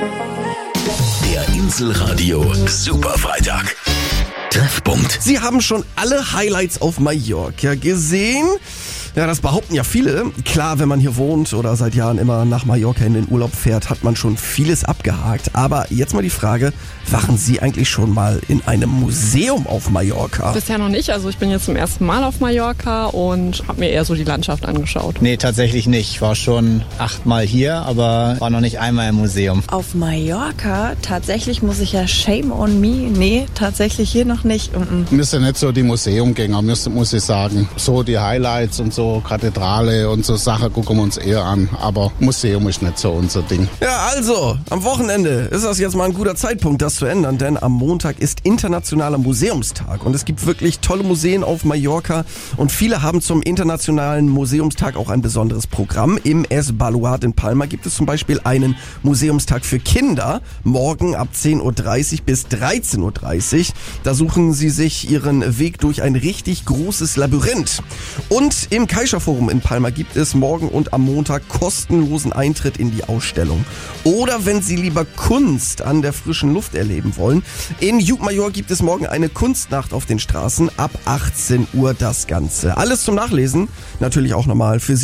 Der Inselradio Superfreitag. Treffpunkt. Sie haben schon alle Highlights auf Mallorca gesehen. Ja, das behaupten ja viele. Klar, wenn man hier wohnt oder seit Jahren immer nach Mallorca in den Urlaub fährt, hat man schon vieles abgehakt. Aber jetzt mal die Frage, waren Sie eigentlich schon mal in einem Museum auf Mallorca? Bisher noch nicht. Also ich bin jetzt zum ersten Mal auf Mallorca und habe mir eher so die Landschaft angeschaut. Nee, tatsächlich nicht. Ich war schon 8-mal hier, aber war noch nicht einmal im Museum. Auf Mallorca, tatsächlich muss ich ja shame on me. Nee, tatsächlich hier noch nicht. Wir sind nicht so die Museumgänger, muss ich sagen. So die Highlights und so Kathedrale und so Sachen gucken wir uns eher an. Aber Museum ist nicht so unser Ding. Ja, also, am Wochenende ist das jetzt mal ein guter Zeitpunkt, das zu ändern, denn am Montag ist Internationaler Museumstag und es gibt wirklich tolle Museen auf Mallorca und viele haben zum Internationalen Museumstag auch ein besonderes Programm. Im Es Baluard in Palma gibt es zum Beispiel einen Museumstag für Kinder, morgen ab 10.30 Uhr bis 13.30 Uhr. Da suchen sie sich ihren Weg durch ein richtig großes Labyrinth. Und im Caixa Forum in Palma gibt es morgen und am Montag kostenlosen Eintritt in die Ausstellung. Oder wenn Sie lieber Kunst an der frischen Luft erleben wollen, in Jugmajor gibt es morgen eine Kunstnacht auf den Straßen, ab 18 Uhr das Ganze. Alles zum Nachlesen, natürlich auch nochmal für Sie